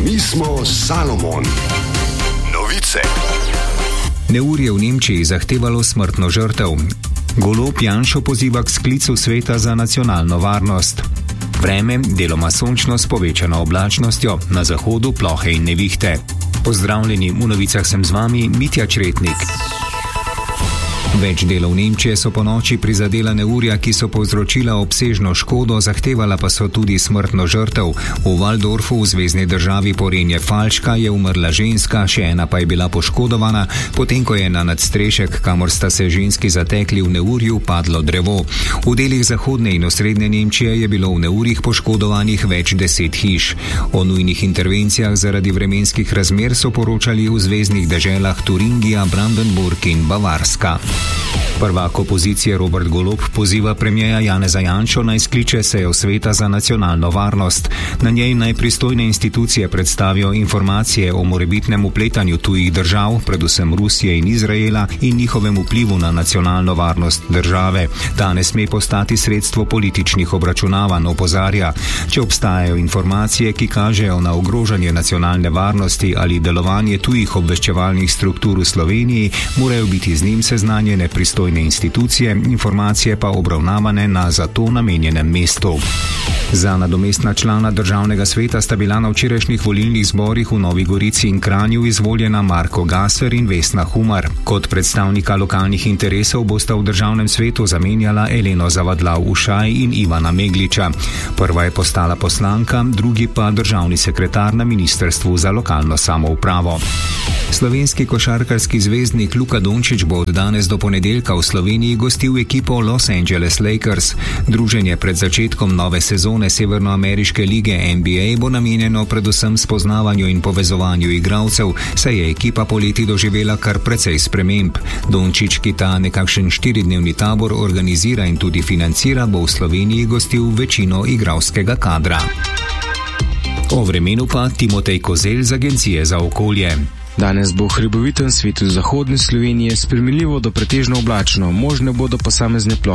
Mi smo Salomon. Novice. Neurje v Nemčiji zahtevalo smrtno žrtev. Golob Janšo poziva k sklicu sveta za nacionalno varnost. Vreme deloma sončno s povečano oblačnostjo, na zahodu plohe in nevihte. Pozdravljeni, v novicah sem z vami Mitja Čretnik. Več delov Nemčije so po noči prizadela neurja, ki so povzročila obsežno škodo, zahtevala pa so tudi smrtno žrtev. V Waldorfu v zvezni državi Porenje-Falška je umrla ženska, še ena pa je bila poškodovana, potem ko je na nadstrešek, kamor sta se ženski zatekli v neurju, padlo drevo. V delih zahodne in osrednje Nemčije je bilo v neurjih poškodovanih več 10 hiš. O nujnih intervencijah zaradi vremenskih razmer so poročali v zveznih deželah Turingija, Brandenburg in Bavarska. Prvak opozicije Robert Golob poziva premierja Janeza Janšo naj skliče sejo sveta za nacionalno varnost. Na njej naj pristojne institucije predstavijo informacije o morebitnem vpletanju tujih držav, predvsem Rusije in Izraela, in njihovem vplivu na nacionalno varnost države. Ta ne sme postati sredstvo političnih obračunavanj, opozarja. Če obstajajo informacije, ki kažejo na ogrožanje nacionalne varnosti ali delovanje tujih obveščevalnih struktur v Sloveniji, morajo biti z njim seznanjene pristojne institucije, informacije pa obravnavane na za to namenjenem mestu. Za nadomestna člana državnega sveta sta bila na včerajšnjih volilnih zborih v Novi Gorici in Kranju izvoljena Marko Gasser in Vesna Humar. Kot predstavnika lokalnih interesov bosta v državnem svetu zamenjala Eleno Zavadlav-Ušaj in Ivana Megliča. Prva je postala poslanka, drugi pa državni sekretar na Ministrstvu za lokalno samoupravo. Slovenski košarkarski zvezdnik Luka Dončić bo od danes do ponedeljka v Sloveniji gostil ekipo Los Angeles Lakers. Druženje pred začetkom nove sezone severnoameriške lige NBA bo namenjeno predvsem spoznavanju in povezovanju igralcev, saj je ekipa poleti doživela kar precej sprememb. Dončić, ki ta nekakšen 4-dnevni tabor organizira in tudi financira, bo v Sloveniji gostil večino igralskega kadra. O vremenu pa Timotej Kozelj z Agencije za okolje. Danes bo v hribovitem svetu zahodne Slovenije spremenljivo do pretežno oblačno, možne bodo posamezne plohe